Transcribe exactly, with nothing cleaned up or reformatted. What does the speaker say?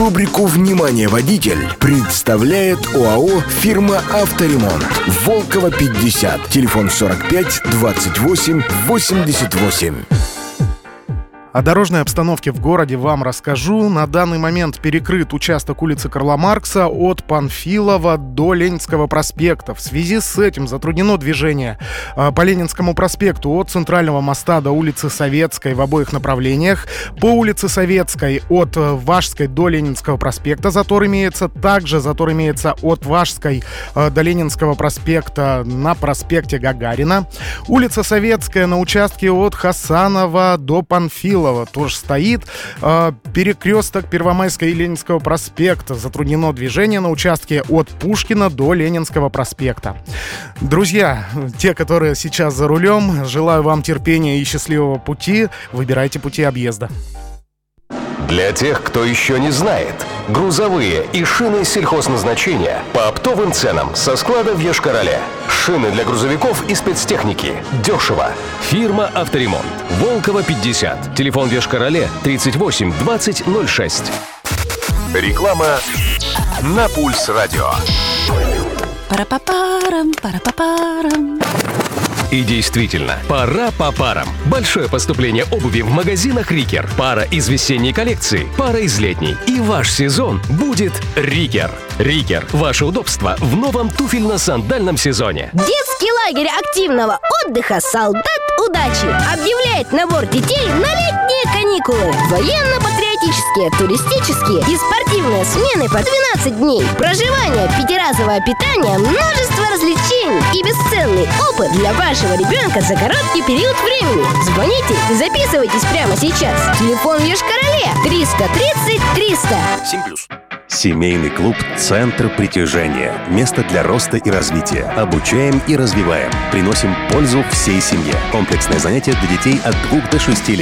Рубрику «Внимание, водитель» представляет ОАО «Фирма Авторемонт». Волкова, пятьдесят. Телефон сорок пять двадцать восемь восемьдесят восемь. О дорожной обстановке в городе вам расскажу. На данный момент перекрыт участок улицы Карла Маркса от Панфилова до Ленинского проспекта. В связи с этим затруднено движение по Ленинскому проспекту от Центрального моста до улицы Советской в обоих направлениях. По улице Советской от Важской до Ленинского проспекта затор имеется. Также затор имеется от Важской до Ленинского проспекта на проспекте Гагарина. Улица Советская на участке от Хасанова до Панфилова тоже стоит. Перекресток Первомайской и Ленинского проспекта. Затруднено движение на участке от Пушкина до Ленинского проспекта. Друзья, те, которые сейчас за рулем, желаю вам терпения и счастливого пути. Выбирайте пути объезда. Для тех, кто еще не знает, грузовые и шины сельхозназначения по оптовым ценам со склада в Йошкар-Оле. Шины для грузовиков и спецтехники. Дешево. Фирма Авторемонт. Волкова, пятьдесят. Телефон в Йошкар-Оле тридцать восемь двадцать ноль шесть. Реклама на Пульс Радио. Пара-па-парам, пара-па-парам. И действительно, пора по парам. Большое поступление обуви в магазинах Рикер. Пара из весенней коллекции, пара из летней. И ваш сезон будет Рикер. Рикер. Ваше удобство в новом туфельно-сандальном сезоне. Детский лагерь активного отдыха «Солдат удачи» объявляет набор детей на летние каникулы. Военно-патриотические, туристические и спортивные смены по двенадцать дней. Проживание, пятиразовое питание, множество развлечений и бесценный опыт для вашего ребенка за короткий период времени. Звоните и записывайтесь прямо сейчас. Телефон в Йошкар-Оле триста тридцать триста. семь плюс. Семейный клуб «Центр притяжения». Место для роста и развития. Обучаем и развиваем. Приносим пользу всей семье. Комплексное занятие для детей от двух до шести лет.